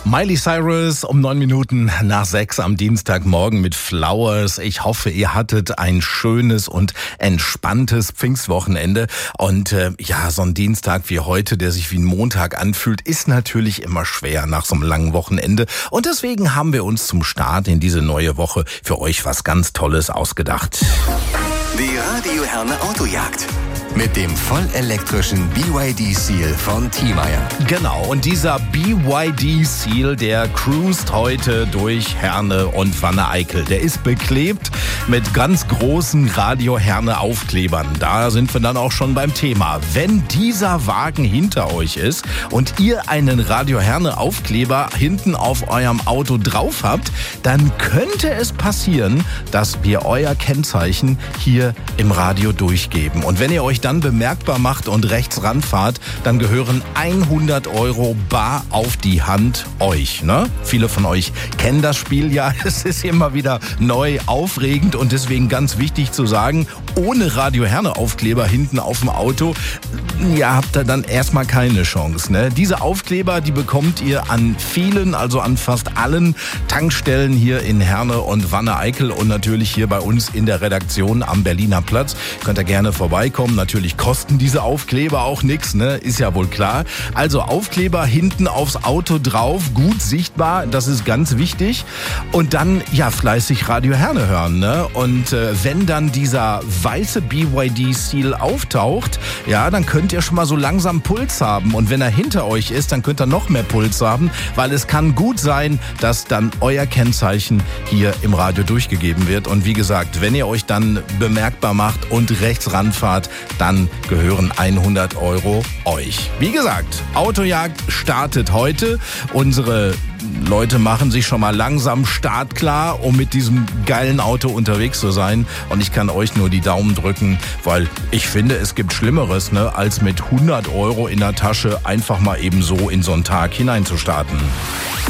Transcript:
Miley Cyrus um 9 Minuten nach 6 am Dienstagmorgen mit Flowers. Ich hoffe, ihr hattet ein schönes und entspanntes Pfingstwochenende. Und so ein Dienstag wie heute, der sich wie ein Montag anfühlt, ist natürlich immer schwer nach so einem langen Wochenende. Und deswegen haben wir uns zum Start in diese neue Woche für euch was ganz Tolles ausgedacht. Die Radio Herne Autojagd. Mit dem vollelektrischen BYD Seal von Thiemeyer. Genau, und dieser BYD Seal, der cruist heute durch Herne und Wanne-Eickel. Der ist beklebt mit ganz großen Radio Herne Aufklebern. Da sind wir dann auch schon beim Thema. Wenn dieser Wagen hinter euch ist und ihr einen Radio Herne Aufkleber hinten auf eurem Auto drauf habt, dann könnte es passieren, dass wir euer Kennzeichen hier im Radio durchgeben. Und wenn ihr euch dann bemerkbar macht und rechts ranfahrt, dann gehören 100 € bar auf die Hand euch. Ne? Viele von euch kennen das Spiel ja. Es ist immer wieder neu, aufregend und deswegen ganz wichtig zu sagen, ohne Radio Herne Aufkleber hinten auf dem Auto, habt ihr dann erstmal keine Chance. Ne? Diese Aufkleber, die bekommt ihr an vielen, also an fast allen Tankstellen hier in Herne und Wanne-Eickel und natürlich hier bei uns in der Redaktion am Berliner Platz. Könnt ihr gerne vorbeikommen. Natürlich kosten diese Aufkleber auch nichts, ne? Ist ja wohl klar. Also Aufkleber hinten aufs Auto drauf, gut sichtbar, das ist ganz wichtig. Und dann, fleißig Radio Herne hören, ne? Und wenn dann dieser weiße BYD Seal auftaucht, dann könnt ihr schon mal so langsam Puls haben. Und wenn er hinter euch ist, dann könnt ihr noch mehr Puls haben, weil es kann gut sein, dass dann euer Kennzeichen hier im Radio durchgegeben wird. Und wie gesagt, wenn ihr euch dann bemerkbar macht und rechts ranfahrt, dann gehören 100 € euch. Wie gesagt, Autojagd startet heute. Unsere Leute machen sich schon mal langsam startklar, um mit diesem geilen Auto unterwegs zu sein. Und ich kann euch nur die Daumen drücken, weil ich finde, es gibt Schlimmeres, als mit 100 € in der Tasche einfach mal eben so in so einen Tag hineinzustarten.